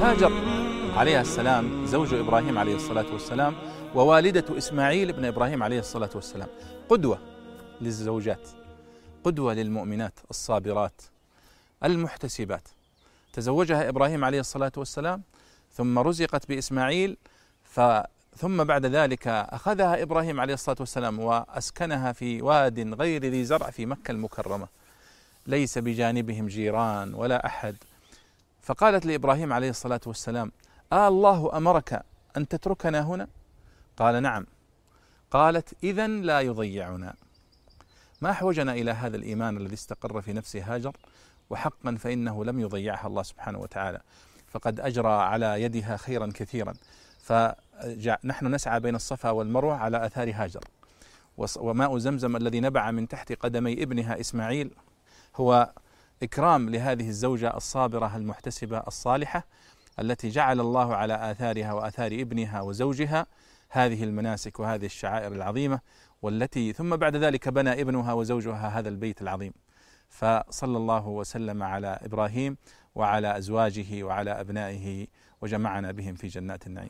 هاجر عليها السلام زوج إبراهيم عليه الصلاة والسلام ووالدة إسماعيل ابن إبراهيم عليه الصلاة والسلام قدوة للزوجات، قدوة للمؤمنات الصابرات المحتسبات. تزوجها إبراهيم عليه الصلاة والسلام ثم رزقت بإسماعيل، ثم بعد ذلك أخذها إبراهيم عليه الصلاة والسلام وأسكنها في واد غير ذي زرع في مكة المكرمة، ليس بجانبهم جيران ولا أحد. فقالت لإبراهيم عليه الصلاة والسلام: الله أمرك أن تتركنا هنا؟ قال: نعم. قالت: إذن لا يضيعنا. ما أحوجنا إلى هذا الإيمان الذي استقر في نفس هاجر، وحقا فإنه لم يضيعها الله سبحانه وتعالى، فقد أجرى على يدها خيرا كثيرا. فنحن نسعى بين الصفا والمروة على آثار هاجر، وماء زمزم الذي نبع من تحت قدمي ابنها إسماعيل هو إكرام لهذه الزوجة الصابرة المحتسبة الصالحة، التي جعل الله على آثارها وآثار ابنها وزوجها هذه المناسك وهذه الشعائر العظيمة، والتي ثم بعد ذلك بنى ابنها وزوجها هذا البيت العظيم. فصلى الله وسلم على إبراهيم وعلى أزواجه وعلى أبنائه، وجمعنا بهم في جنات النعيم.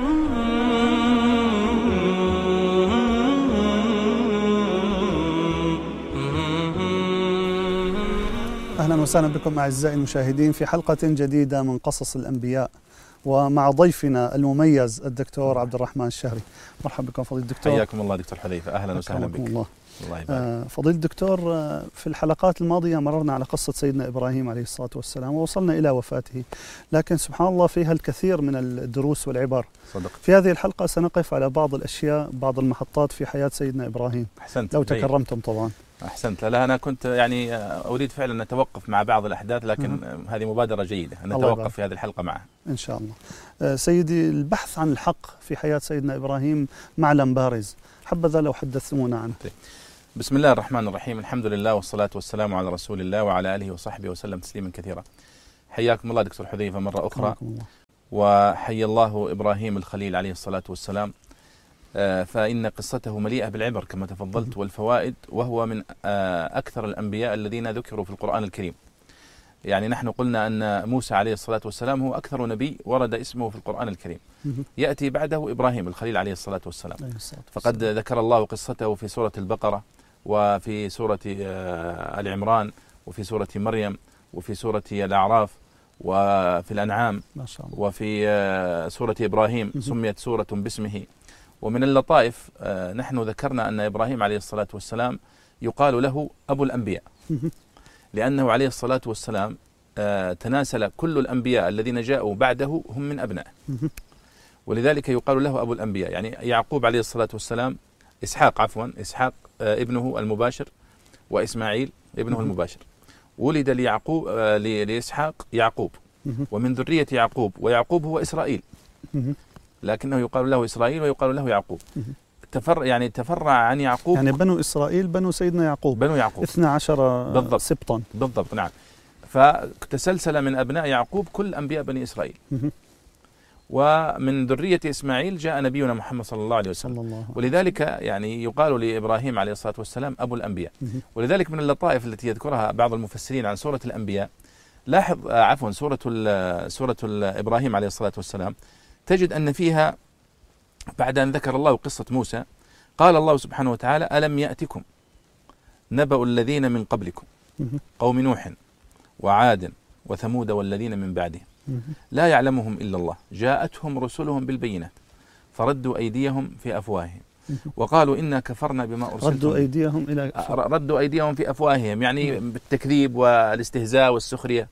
أهلا وسهلا بكم أعزائي المشاهدين في حلقة جديدة من قصص الأنبياء، ومع ضيفنا المميز الدكتور عبد الرحمن الشهري. مرحبا بكم فضيلة الدكتور. حياكم الله دكتور حذيفة، أهلا وسهلا بك. الله يبارك. فضيلة الدكتور، في الحلقات الماضية مررنا على قصة سيدنا إبراهيم عليه الصلاة والسلام ووصلنا إلى وفاته، لكن سبحان الله فيها الكثير من الدروس والعبر. صدق. في هذه الحلقة سنقف على بعض الأشياء، بعض المحطات في حياة سيدنا إبراهيم. أحسنت. لو تكرمتم طبعا. أحسنت. لا أنا كنت يعني أريد فعلا أن نتوقف مع بعض الأحداث، لكن هذه مبادرة جيدة أن نتوقف في هذه الحلقة معه إن شاء الله. سيدي، البحث عن الحق في حياة سيدنا إبراهيم معلم بارز، حبذا لو حدثتمونا عنه. بسم الله الرحمن الرحيم، الحمد لله والصلاة والسلام على رسول الله وعلى آله وصحبه وسلم تسليما كثيرا. حياكم الله دكتور حذيفة مرة أخرى، وحي الله إبراهيم الخليل عليه الصلاة والسلام، فإن قصته مليئة بالعبر كما تفضلت والفوائد، وهو من أكثر الأنبياء الذين ذكروا في القرآن الكريم. يعني نحن قلنا أن موسى عليه الصلاة والسلام هو أكثر نبي ورد اسمه في القرآن الكريم، يأتي بعده إبراهيم الخليل عليه الصلاة والسلام، فقد ذكر الله قصته في سورة البقرة وفي سورة آل عمران وفي سورة مريم وفي سورة الأعراف وفي الأنعام وفي سورة إبراهيم، سميت سورة باسمه. ومن اللطائف نحن ذكرنا أن إبراهيم عليه الصلاة والسلام يقال له أبو الأنبياء، لأنه عليه الصلاة والسلام تناسل كل الأنبياء الذين جاءوا بعده هم من أبنائه، ولذلك يقال له أبو الأنبياء. يعني يعقوب عليه الصلاة والسلام إسحاق ابنه المباشر، وإسماعيل ابنه المباشر. ولد لإسحاق يعقوب، ومن ذرية يعقوب، ويعقوب هو إسرائيل، لكنه يقال له إسرائيل ويقال له يعقوب. تفرع عن يعقوب، يعني بنو إسرائيل بنو سيدنا يعقوب، 12 سبطا بالضبط. نعم. فتسلسل من أبناء يعقوب كل أنبياء بني إسرائيل، ومن ذرية إسماعيل جاء نبينا محمد صلى الله عليه وسلم، ولذلك يعني يقال لإبراهيم عليه الصلاة والسلام أبو الأنبياء. ولذلك من اللطائف التي يذكرها بعض المفسرين عن سورة الأنبياء، لاحظ سورة إبراهيم عليه الصلاة والسلام، تجد أن فيها بعد أن ذكر الله قصة موسى قال الله سبحانه وتعالى: ألم يأتكم نبأ الذين من قبلكم قوم نوح وعاد وثمود والذين من بعدهم لا يعلمهم إلا الله جاءتهم رسلهم بالبينات فردوا أيديهم في أفواههم وقالوا إنا كفرنا بما أرسلتم. ردوا أيديهم في أفواههم، يعني بالتكذيب والاستهزاء والسخرية.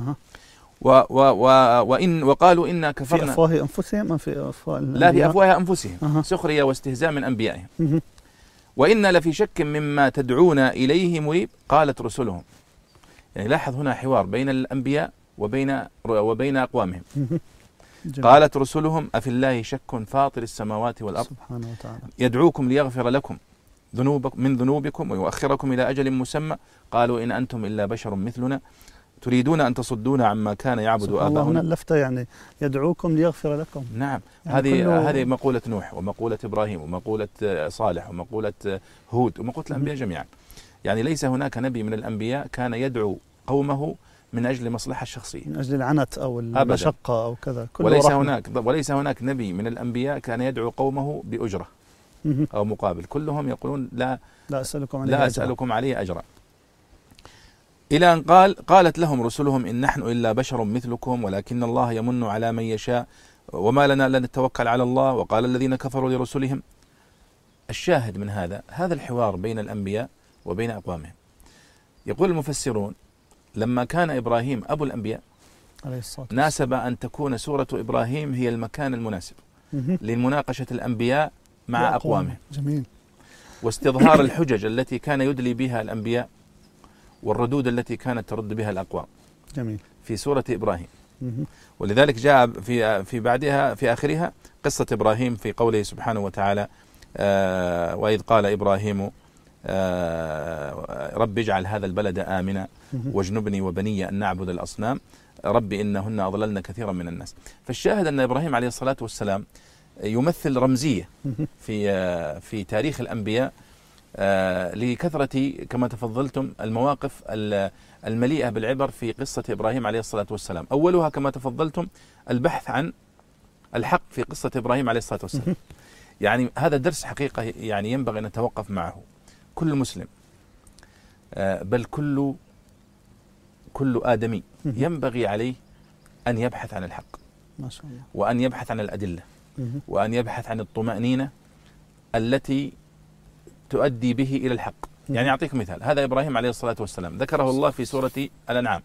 وقالوا إنا كفرنا في أفواه أنفسهم، في أفواه لا، في أفواه أنفسهم، سخرية واستهزاء من أنبيائهم. وإنا لفي شك مما تدعونا إليه مريب قالت رسلهم. يعني لاحظ هنا حوار بين الأنبياء وبين أقوامهم. قالت رسلهم أفي الله شك فاطر السماوات والأرض سبحانه وتعالى يدعوكم ليغفر لكم من ذنوبكم ويؤخركم إلى أجل مسمى قالوا إن أنتم إلا بشر مثلنا تريدون أن تصدونا عما كان يعبد آباؤنا. هنا اللفتة يعني يدعوكم ليغفر لكم. نعم، يعني هذه مقولة نوح ومقولة إبراهيم ومقولة صالح ومقولة هود ومقولة الأنبياء جميعا. يعني ليس هناك نبي من الأنبياء كان يدعو قومه من أجل مصلحة الشخصية، من أجل العنت أو المشقة أو كذا. وليس هناك نبي من الأنبياء كان يدعو قومه بأجرة أو مقابل، كلهم يقولون لا أسألكم عليه أجرا. إلى أن قالت لهم رسلهم إن نحن إلا بشر مثلكم ولكن الله يمن على من يشاء وما لنا لا نتوكل على الله. وقال الذين كفروا لرسلهم. الشاهد من هذا الحوار بين الأنبياء وبين أقوامهم. يقول المفسرون لما كان إبراهيم أبو الأنبياء ناسب أن تكون سورة إبراهيم هي المكان المناسب لمناقشة الأنبياء مع أقوامهم. جميل. واستظهار الحجج التي كان يدلي بها الأنبياء والردود التي كانت ترد بها الأقوام. جميل. في سورة إبراهيم. ولذلك جاء في بعدها في آخرها قصة إبراهيم في قوله سبحانه وتعالى وإذ قال إبراهيم رب اجعل هذا البلد آمنا واجنبني وبني أن نعبد الأصنام رب إنهن أضللن كثيرا من الناس. فالشاهد أن إبراهيم عليه الصلاة والسلام يمثل رمزية في تاريخ الأنبياء لكثرة كما تفضلتم المواقف المليئة بالعبر في قصة إبراهيم عليه الصلاة والسلام. أولها كما تفضلتم البحث عن الحق في قصة إبراهيم عليه الصلاة والسلام. يعني هذا درس حقيقة يعني ينبغي أن نتوقف معه كل مسلم، بل كل آدمي ينبغي عليه أن يبحث عن الحق، ما شاء الله، وأن يبحث عن الأدلة، وأن يبحث عن الطمأنينة التي تؤدي به إلى الحق. يعني أعطيك مثال، هذا إبراهيم عليه الصلاة والسلام ذكره الله في سورة الأنعام،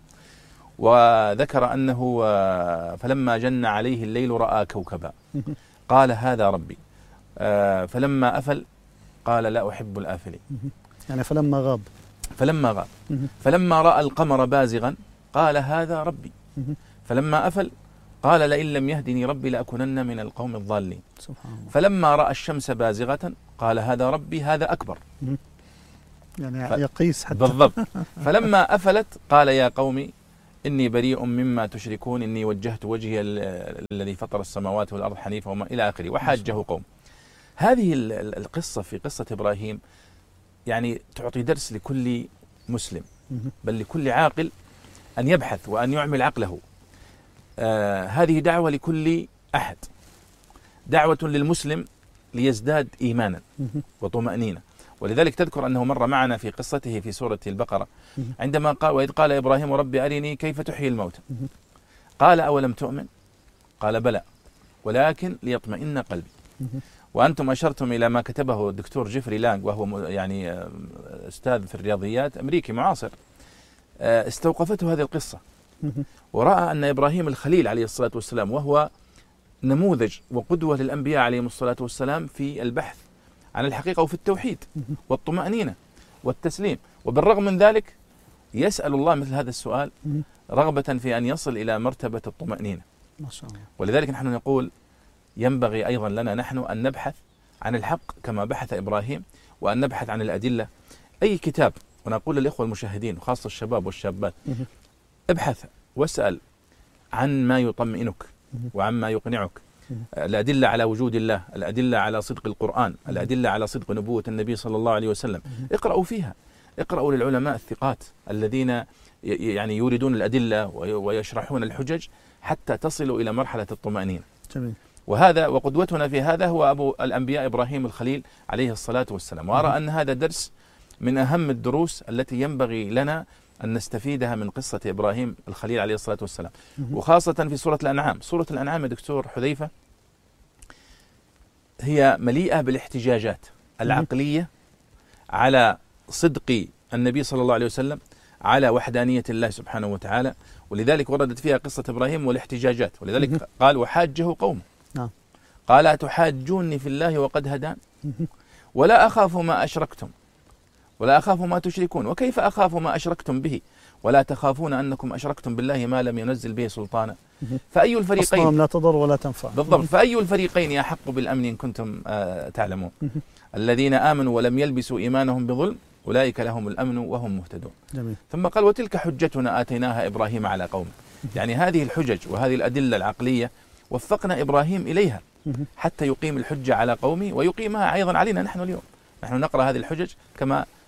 وذكر أنه فلما جن عليه الليل رأى كوكبا قال هذا ربي فلما أفل قال لا أحب الآفلين. يعني فلما غاب فلما رأى القمر بازغا قال هذا ربي فلما أفل قال لئن لم يهدني ربي لأكونن من القوم الضالين. سبحان الله. فلما رأى الشمس بازغة قال هذا ربي هذا أكبر. يعني يقيس حتى. بالضبط. فلما أفلت قال يا قوم إني بريء مما تشركون إني وجهت وجهي الذي فطر السماوات والأرض حنيفا وما إلى آخره وحاجه قوم. هذه القصة في قصة إبراهيم يعني تعطي درس لكل مسلم بل لكل عاقل أن يبحث وأن يعمل عقله. هذه دعوة لكل أحد، دعوة للمسلم ليزداد إيمانا وطمأنينة. ولذلك تذكر أنه مر معنا في قصته في سورة البقرة عندما قال وإذ قال إبراهيم رب أرني كيف تحيي الموتى قال أولم تؤمن قال بلى ولكن ليطمئن قلبي. وأنتم أشرتم إلى ما كتبه الدكتور جيفري لانغ وهو يعني أستاذ في الرياضيات أمريكي معاصر، استوقفته هذه القصة ورأى أن إبراهيم الخليل عليه الصلاة والسلام وهو نموذج وقدوة للأنبياء عليهم الصلاة والسلام في البحث عن الحقيقة وفي التوحيد والطمأنينة والتسليم، وبالرغم من ذلك يسأل الله مثل هذا السؤال رغبة في أن يصل إلى مرتبة الطمأنينة. ما شاء الله. ولذلك نحن نقول ينبغي أيضا لنا نحن أن نبحث عن الحق كما بحث إبراهيم، وأن نبحث عن الأدلة. أي كتاب، ونقول للإخوة المشاهدين وخاصة الشباب والشابات، ابحث واسأل عن ما يطمئنك وعما يقنعك. الأدلة على وجود الله، الأدلة على صدق القرآن، الأدلة على صدق نبوة النبي صلى الله عليه وسلم، اقرأوا فيها، اقرأوا للعلماء الثقات الذين يعني يوردون الأدلة ويشرحون الحجج حتى تصلوا إلى مرحلة الطمأنينة. جميل. وقدوتنا في هذا هو أبو الأنبياء إبراهيم الخليل عليه الصلاة والسلام. وأرى أن هذا درس من أهم الدروس التي ينبغي لنا أن نستفيدها من قصة إبراهيم الخليل عليه الصلاة والسلام، وخاصة في سورة الأنعام. سورة الأنعام يا دكتور حذيفة هي مليئة بالاحتجاجات العقلية على صدق النبي صلى الله عليه وسلم، على وحدانية الله سبحانه وتعالى، ولذلك وردت فيها قصة إبراهيم والاحتجاجات. ولذلك قال وحاجه قومه قال أتحاجوني في الله وقد هدان ولا أخاف ما أشركتم ولا أخاف ما تشركون وكيف أخاف ما أشركتم به ولا تخافون أنكم أشركتم بالله ما لم ينزل به سلطانا فأي الفريقين أصنام لا تضر ولا تنفع. بالضبط. فأي الفريقين أحق بالأمن إن كنتم تعلمون الذين آمنوا ولم يلبسوا إيمانهم بظلم أولئك لهم الأمن وهم مهتدون. جميل. ثم قال وتلك حجتنا آتيناها إبراهيم على قومه. يعني هذه الحجج وهذه الأدلة العقلية وفقنا إبراهيم إليها حتى يقيم الحجة على قومه ويقيمها أيضا علينا نحن اليوم. نحن نقرأ هذه الحجج كما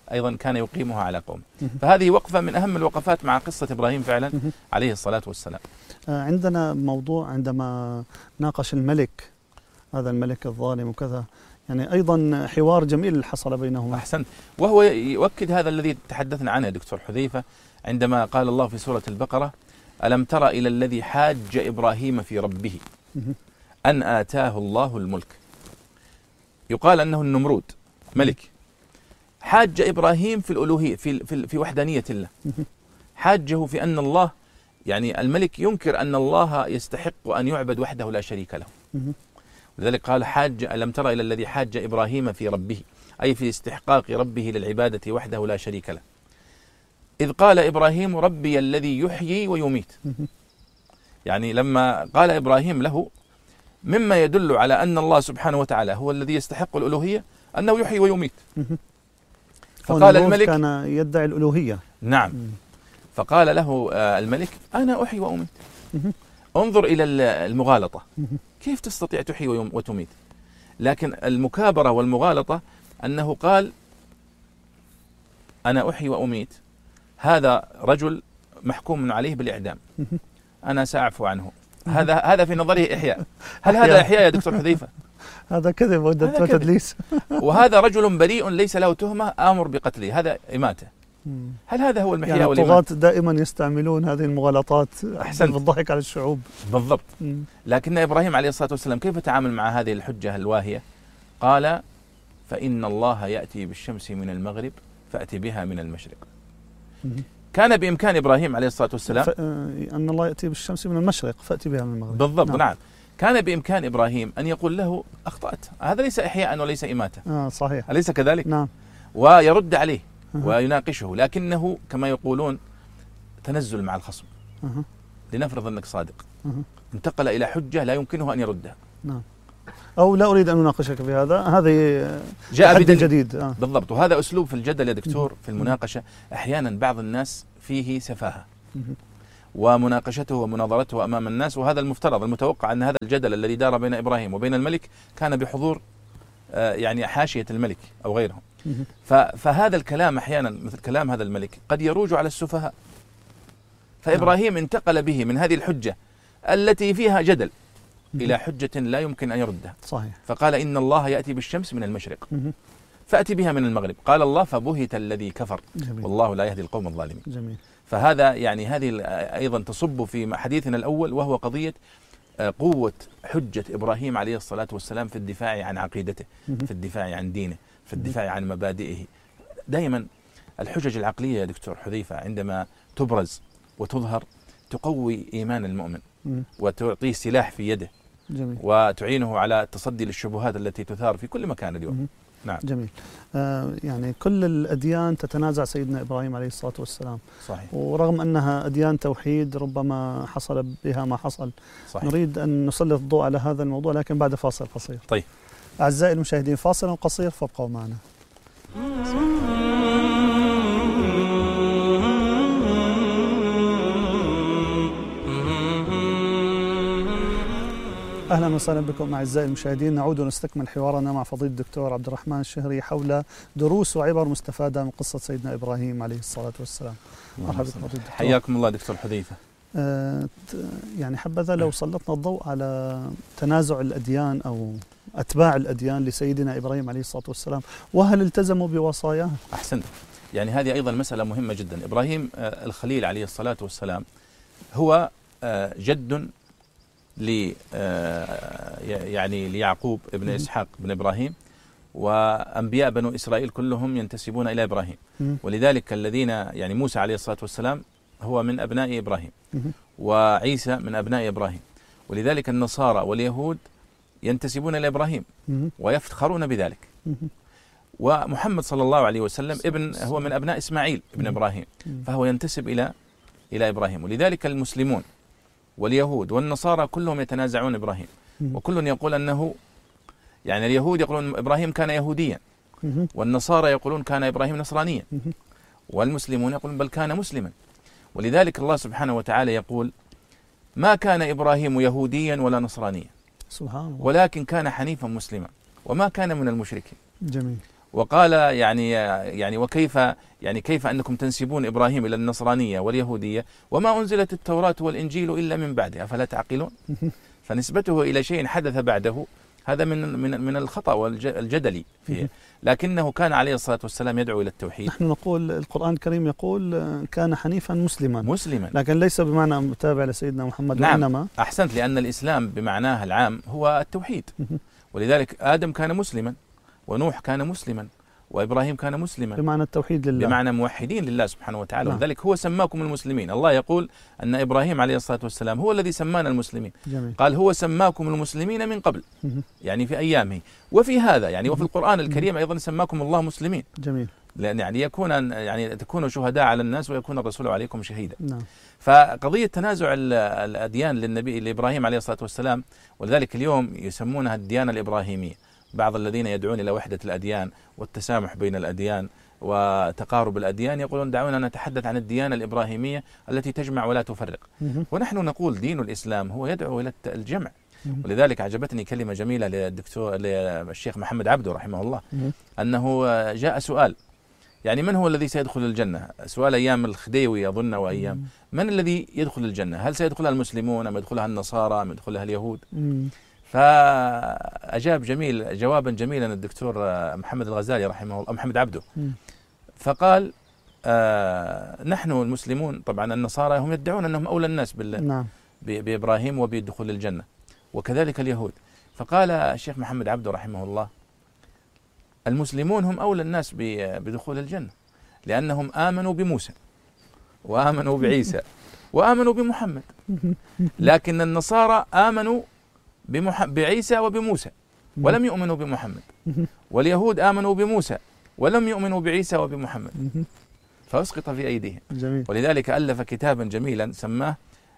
أيضا كان يقيمها على قومه. فهذه وقفة من أهم الوقفات مع قصة إبراهيم فعلا عليه الصلاة والسلام. عندنا موضوع عندما ناقش الملك، هذا الملك الظالم وكذا، يعني أيضا حوار جميل حصل بينهما. أحسنت. وهو يؤكد هذا الذي تحدثنا عنه دكتور حذيفة، عندما قال الله في سورة البقرة: ألم تر إلى الذي حاج إبراهيم في ربه أن آتاه الله الملك. يقال أنه النمرود ملك، حاج إبراهيم في الألوهية، في وحدانية الله، حاجه في أن الله، يعني الملك ينكر أن الله يستحق أن يعبد وحده لا شريك له. لذلك قال حاج ألم تر إلى الذي حاج إبراهيم في ربه، أي في استحقاق ربه للعبادة وحده لا شريك له، إذ قال إبراهيم ربي الذي يحيي ويميت. يعني لما قال إبراهيم له، مما يدل على أن الله سبحانه وتعالى هو الذي يستحق الألوهية أنه يحيي ويميت. فقال الملك كان يدعي الألوهية. نعم. فقال له الملك أنا أحيي وأميت. انظر إلى المغالطة، كيف تستطيع تحيي وتميت؟ لكن المكابرة والمغالطة أنه قال أنا أحيي وأميت، هذا رجل محكوم عليه بالإعدام، أنا سأعفو عنه. هذا في نظره إحياء. هل هذا إحياء يا دكتور حذيفة؟ هذا كذب وتدليس. وهذا رجل بريء ليس له تهمة آمر بقتله، هذا إماتة. هل هذا هو المحياء يعني الطغاة دائما يستعملون هذه المغالطات بالضحك على الشعوب. بالضبط. لكن إبراهيم عليه الصلاة والسلام كيف تعامل مع هذه الحجة الواهية؟ قال فإن الله يأتي بالشمس من المغرب فأتي بها من المشرق. كان بإمكان إبراهيم عليه الصلاة والسلام أن الله يأتي بالشمس من المشرق فأتي بها من المغرب. بالضبط. نعم. كان بإمكان إبراهيم أن يقول له أخطأت، هذا ليس إحياء وليس إماتة. صحيح. أليس كذلك؟ نعم. ويرد عليه ويناقشه، لكنه كما يقولون تنزل مع الخصم. لنفرض أنك صادق، انتقل إلى حجة لا يمكنه أن يردها. نعم. أو لا أريد أن أناقشك في هذا، هذه جاء بدليل جديد. بالضبط. وهذا أسلوب في الجدل يا دكتور في المناقشة، أحيانا بعض الناس فيه سفاهة، ومناقشته ومناظرته أمام الناس، وهذا المفترض المتوقع أن هذا الجدل الذي دار بين إبراهيم وبين الملك كان بحضور يعني حاشية الملك أو غيرهم. فهذا الكلام أحيانا مثل كلام هذا الملك قد يروج على السفهاء. فإبراهيم انتقل به من هذه الحجة التي فيها جدل إلى حجة لا يمكن أن يردها. صحيح. فقال إن الله يأتي بالشمس من المشرق فأتي بها من المغرب. قال الله فبهت الذي كفر. جميل. والله لا يهدي القوم الظالمين. جميل. فهذا يعني هذه أيضا تصب في حديثنا الأول، وهو قضية قوة حجة إبراهيم عليه الصلاة والسلام في الدفاع عن عقيدته، في الدفاع عن دينه، في الدفاع عن مبادئه. دائما الحجج العقلية يا دكتور حذيفة عندما تبرز وتظهر تقوي إيمان المؤمن وتعطيه سلاح في يده. جميل. وتعينه على التصدي للشبهات التي تثار في كل مكان اليوم. نعم. جميل. يعني كل الأديان تتنازع سيدنا إبراهيم عليه الصلاة والسلام. صحيح. ورغم أنها أديان توحيد ربما حصل بها ما حصل. صحيح. نريد أن نسلط الضوء على هذا الموضوع لكن بعد فاصل قصير. طيب أعزائي المشاهدين، فاصل قصير فابقوا معنا. أهلا وسهلا بكم أعزائي المشاهدين. نعود ونستكمل حوارنا مع فضيلة الدكتور عبد الرحمن الشهري حول دروس وعبر مستفادة من قصة سيدنا إبراهيم عليه الصلاة والسلام. مرحبا بكم فضيلة الدكتور. حياكم الله دكتور حذيفة. يعني حبذا لو سلطنا الضوء على تنازع الأديان أو أتباع الأديان لسيدنا إبراهيم عليه الصلاة والسلام، وهل التزموا بوصاياه؟ أحسنت. يعني هذه أيضا مسألة مهمة جدا. إبراهيم الخليل عليه الصلاة والسلام هو جد يعني ليعقوب ابن إسحاق بن إبراهيم، وأنبياء بنو إسرائيل كلهم ينتسبون إلى إبراهيم. ولذلك الذين يعني موسى عليه الصلاة والسلام هو من أبناء إبراهيم، وعيسى من أبناء إبراهيم. ولذلك النصارى واليهود ينتسبون إلى إبراهيم ويفتخرون بذلك. ومحمد صلى الله عليه وسلم هو من أبناء إسماعيل ابن إبراهيم، فهو ينتسب إلى إبراهيم. ولذلك المسلمون واليهود والنصارى كلهم يتنازعون إبراهيم، وكل يقول أنه يعني اليهود يقولون إبراهيم كان يهوديا، والنصارى يقولون كان إبراهيم نصرانيا، والمسلمون يقولون بل كان مسلما. ولذلك الله سبحانه وتعالى يقول ما كان إبراهيم يهوديا ولا نصرانيا، سبحان الله، ولكن كان حنيفا مسلما وما كان من المشركين. جميل. وقال يعني وكيف يعني كيف أنكم تنسبون إبراهيم إلى النصرانية واليهودية وما أنزلت التوراة والإنجيل إلا من بعده أفلا تعقلون. فنسبته إلى شيء حدث بعده هذا من الخطأ والجدل فيه، لكنه كان عليه الصلاة والسلام يدعو إلى التوحيد. نحن نقول القرآن الكريم يقول كان حنيفا مسلما، لكن ليس بمعنى متابع لسيدنا محمد. نعم وإنما أحسنت، لأن الإسلام بمعناه العام هو التوحيد. ولذلك آدم كان مسلما، ونوح كان مسلما، وإبراهيم كان مسلما، بمعنى التوحيد لله، بمعنى موحدين لله سبحانه وتعالى. ولذلك هو سماكم المسلمين. الله يقول أن إبراهيم عليه الصلاة والسلام هو الذي سمانا المسلمين. جميل. قال هو سماكم المسلمين من قبل، يعني في أيامه، وفي هذا يعني وفي القرآن الكريم أيضا سماكم الله مسلمين. جميل. لأن يعني تكونوا شهداء على الناس ويكون الرسول عليكم شهيدا. نعم. فقضية تنازع الأديان للنبي لإبراهيم عليه الصلاة والسلام، ولذلك اليوم يسمونها الديانة الإبراهيمية. بعض الذين يدعون إلى وحدة الأديان والتسامح بين الأديان وتقارب الأديان يقولون دعونا نتحدث عن الديانة الإبراهيمية التي تجمع ولا تفرق. ونحن نقول دين الإسلام هو يدعو إلى الجمع. ولذلك عجبتني كلمة جميلة للشيخ محمد عبده رحمه الله، أنه جاء سؤال يعني من هو الذي سيدخل الجنة؟ سؤال أيام الخديوي أظن وأيام، من الذي يدخل الجنة؟ هل سيدخلها المسلمون أم يدخلها النصارى أم يدخلها اليهود؟ فأجاب جوابا جميلا الدكتور محمد الغزالي رحمه الله، محمد عبده، فقال نحن المسلمون، طبعا النصارى هم يدعون أنهم أولى الناس نعم. بإبراهيم وبدخول الجنة، وكذلك اليهود. فقال الشيخ محمد عبده رحمه الله المسلمون هم أولى الناس بدخول الجنة، لأنهم آمنوا بموسى وآمنوا بعيسى وآمنوا بمحمد، لكن النصارى آمنوا بعيسى وبموسى ولم يؤمنوا بمحمد، واليهود آمنوا بموسى ولم يؤمنوا بعيسى وبمحمد، فأسقط في أيديهم. جميل. ولذلك ألف كتابا جميلا سماه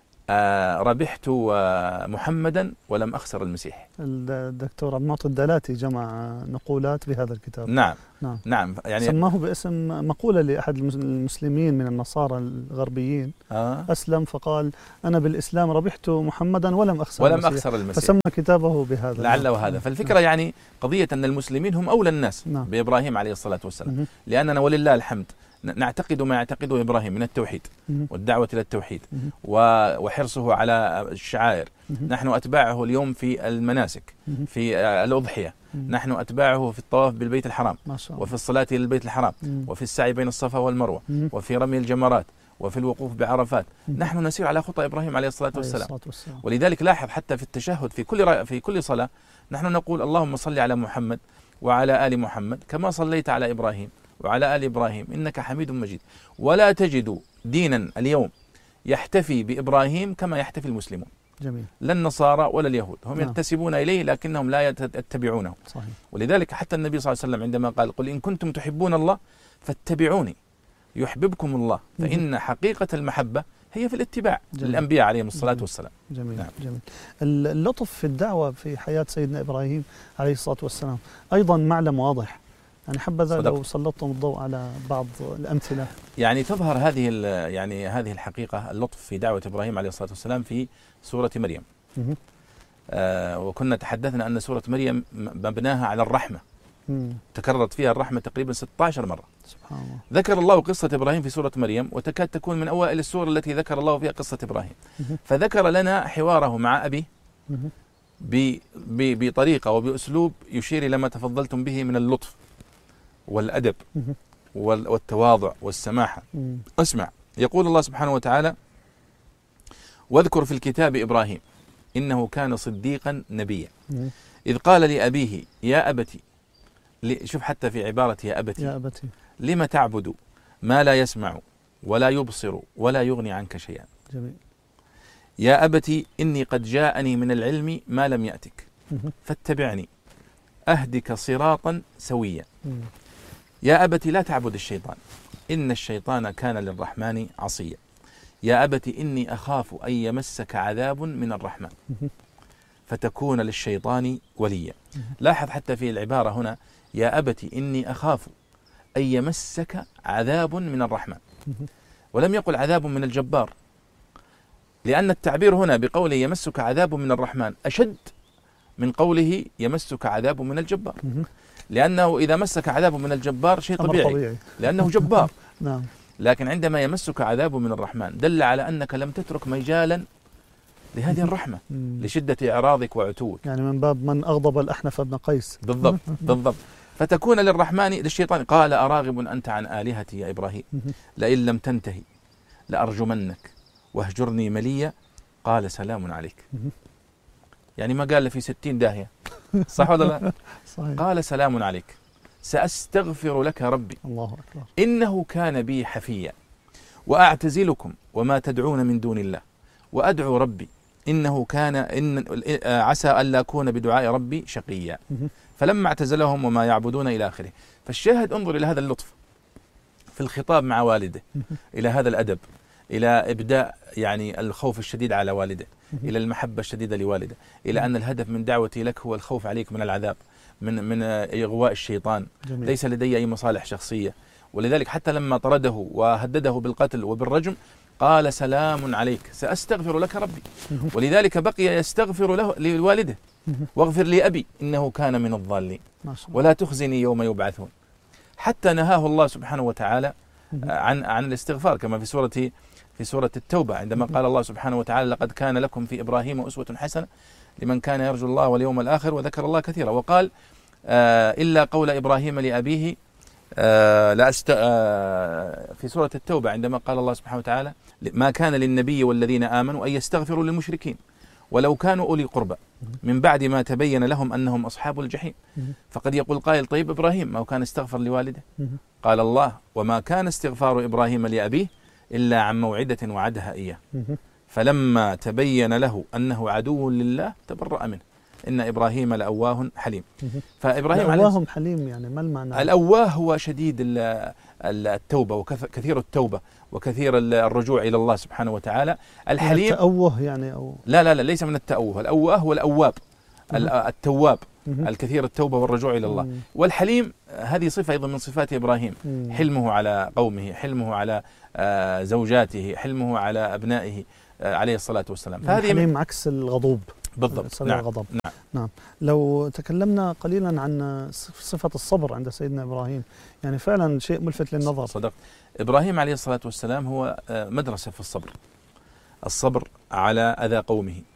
ربحت محمدا ولم أخسر المسيح. الدكتور عبد المعطي الدلاتي جمع نقولات بهذا الكتاب. نعم يعني سماه باسم مقولة لأحد المسلمين من النصارى الغربيين. أسلم فقال أنا بالإسلام ربحت محمدا ولم أخسر المسيح، فسمى كتابه بهذا لعله هذا. فالفكرة يعني قضية أن المسلمين هم أولى الناس بإبراهيم عليه الصلاة والسلام، لأننا ولله الحمد نعتقد ما يعتقده إبراهيم من التوحيد والدعوة إلى التوحيد وحرصه على الشعائر. نحن أتباعه اليوم في المناسك، في الأضحية، نحن أتباعه في الطواف بالبيت الحرام، وفي الصلاة إلى البيت الحرام، وفي السعي بين الصفا والمروة، وفي رمي الجمرات، وفي الوقوف بعرفات. نحن نسير على خطى إبراهيم عليه الصلاة والسلام. ولذلك لاحظ حتى في التشهد في كل صلاة نحن نقول اللهم صل على محمد وعلى آل محمد كما صليت على إبراهيم وعلى آل إبراهيم إنك حميد مجيد. ولا تجد دينا اليوم يحتفي بإبراهيم كما يحتفي المسلمون. جميل. لا النصارى ولا اليهود، هم ينتسبون إليه لكنهم لا يتبعونه. صحيح. ولذلك حتى النبي صلى الله عليه وسلم عندما قال قل إن كنتم تحبون الله فاتبعوني يحببكم الله، فإن حقيقة المحبة هي في الاتباع للأنبياء عليهم الصلاة والسلام. جميل. نعم. جميل. اللطف في الدعوة في حياة سيدنا إبراهيم عليه الصلاة والسلام أيضا معلم واضح، يعني حبذا لو سلطتم الضوء على بعض الأمثلة. يعني تظهر هذه الحقيقة اللطف في دعوة إبراهيم عليه الصلاة والسلام في سورة مريم. وكنا تحدثنا أن سورة مريم مبناها على الرحمة، تكررت فيها الرحمة تقريبا 16 مرة. سبحان الله. ذكر الله قصة إبراهيم في سورة مريم، وتكاد تكون من أوائل السور التي ذكر الله فيها قصة إبراهيم. فذكر لنا حواره مع أبيه بطريقة وبأسلوب يشير إلى ما تفضلتم به من اللطف والأدب والتواضع والسماحة. اسمع، يقول الله سبحانه وتعالى واذكر في الكتاب إبراهيم إنه كان صديقا نبيا إذ قال لأبيه يا أبتي، شوف حتى في عبارة يا أبتي لما تعبد ما لا يسمع ولا يبصر ولا يغني عنك شيئا. جميل. يا أبتي إني قد جاءني من العلم ما لم يأتك فاتبعني أهدك صراطا سويا. يا أبتي لا تعبد الشيطان إن الشيطان كان للرحمن عصيا. يا أبتي إني أخاف أن يمسك عذاب من الرحمن فتكون للشيطان وليا. لاحظ حتى في العبارة هنا يا أبتي إني أخاف أن يمسك عذاب من الرحمن، ولم يقل عذاب من الجبار، لأن التعبير هنا بقوله يمسك عذاب من الرحمن أشد من قوله يمسك عذاب من الجبار، لأنه إذا مسك عذاب من الجبار شيء طبيعي لأنه جبار. نعم. لكن عندما يمسك عذاب من الرحمن دل على أنك لم تترك مجالا لهذه الرحمة لشدة إعراضك وعتوك، يعني من باب من أغضب الأحنف بن قيس. بالضبط بالضبط. فتكون للشيطان قال أراغب أنت عن آلهتي يا إبراهيم لئن لم تنتهي لأرجمنك واهجرني مليا قال سلام عليك. يعني ما قال في 60 داهية، صح ولا لا؟ صحيح. قال سلام عليك سأستغفر لك ربي الله أكبر إنه كان بي حفيا وأعتزلكم وما تدعون من دون الله وأدعو ربي إنه كان عسى ألا أكون بدعاء ربي شقيا فلما اعتزلهم وما يعبدون إلى آخره. فالشاهد انظر إلى هذا اللطف في الخطاب مع والده، إلى هذا الأدب، إلى إبداء يعني الخوف الشديد على والده، إلى المحبة الشديدة لوالده، إلى أن الهدف من دعوتي لك هو الخوف عليك من العذاب، من إغواء الشيطان. جميل. ليس لدي أي مصالح شخصية. ولذلك حتى لما طرده وهدده بالقتل وبالرجم قال سلام عليك سأستغفر لك ربي. ولذلك بقي يستغفر له لوالده واغفر لي أبي إنه كان من الضالين ولا تخزني يوم يبعثون، حتى نهاه الله سبحانه وتعالى عن الاستغفار كما في سورة التوبة عندما قال الله سبحانه وتعالى لقد كان لكم في إبراهيم أسوة حسنة لمن كان يرجو الله واليوم الآخر وذكر الله كثيرا. وقال إلا قول إبراهيم لأبيه في سورة التوبة عندما قال الله سبحانه وتعالى ما كان للنبي والذين آمنوا أن يستغفروا للمشركين ولو كانوا أولي قربى من بعد ما تبين لهم أنهم أصحاب الجحيم. فقد يقول قائل طيب إبراهيم ما كان استغفر لوالده؟ قال الله وما كان استغفار إبراهيم لأبيه إلا عن موعدة وعدها إياه فلما تبين له أنه عدو لله تبرأ منه إن إبراهيم لأواه حليم. فإبراهيم لأواه حليم يعني ما المعنى؟ الأواه هو شديد التوبة وكثير التوبة وكثير الرجوع إلى الله سبحانه وتعالى. الحليم التأوه يعني أو لا ليس من التأوه. الأواه هو الأواب التواب الكثير التوبة والرجوع إلى الله. والحليم هذه صفة أيضا من صفات إبراهيم، حلمه على قومه، حلمه على زوجاته، حلمه على أبنائه عليه الصلاة والسلام. فهذه حليم عكس الغضوب. بالضبط. نعم. الغضب. نعم. لو تكلمنا قليلا عن صفة الصبر عند سيدنا إبراهيم، يعني فعلا شيء ملفت للنظر. صدق. إبراهيم عليه الصلاة والسلام هو مدرسة في الصبر على أذى قومه،